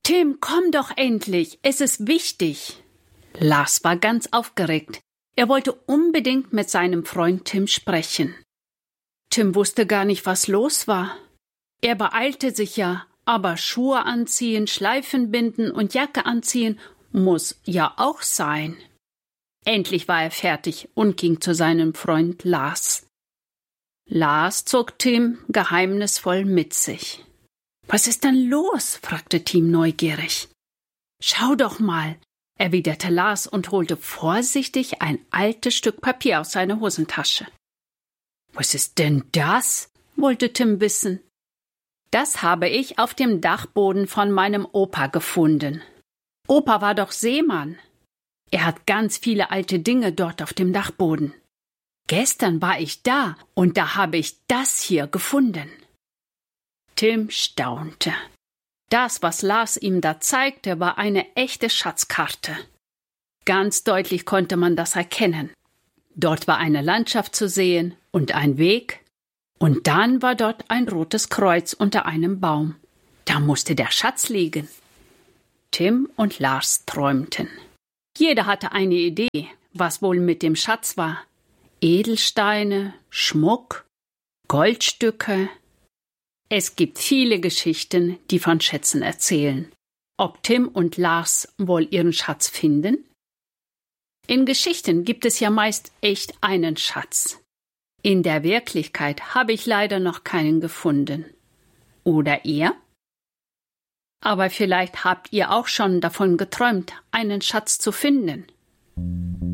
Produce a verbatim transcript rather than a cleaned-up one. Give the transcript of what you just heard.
Tim, komm doch endlich, es ist wichtig. Lars war ganz aufgeregt. Er wollte unbedingt mit seinem Freund Tim sprechen. Tim wusste gar nicht, was los war. Er beeilte sich ja, aber Schuhe anziehen, Schleifen binden und Jacke anziehen muss ja auch sein. Endlich war er fertig und ging zu seinem Freund Lars. Lars zog Tim geheimnisvoll mit sich. »Was ist denn los?« fragte Tim neugierig. »Schau doch mal«, erwiderte Lars und holte vorsichtig ein altes Stück Papier aus seiner Hosentasche. »Was ist denn das?« wollte Tim wissen. »Das habe ich auf dem Dachboden von meinem Opa gefunden. Opa war doch Seemann. Er hat ganz viele alte Dinge dort auf dem Dachboden. Gestern war ich da und da habe ich das hier gefunden.« Tim staunte. Das, was Lars ihm da zeigte, war eine echte Schatzkarte. Ganz deutlich konnte man das erkennen. Dort war eine Landschaft zu sehen und ein Weg, und dann war dort ein rotes Kreuz unter einem Baum. Da musste der Schatz liegen. Tim und Lars träumten. Jeder hatte eine Idee, was wohl mit dem Schatz war. Edelsteine, Schmuck, Goldstücke. Es gibt viele Geschichten, die von Schätzen erzählen. Ob Tim und Lars wohl ihren Schatz finden? In Geschichten gibt es ja meist echt einen Schatz. In der Wirklichkeit habe ich leider noch keinen gefunden. Oder ihr? Aber vielleicht habt ihr auch schon davon geträumt, einen Schatz zu finden.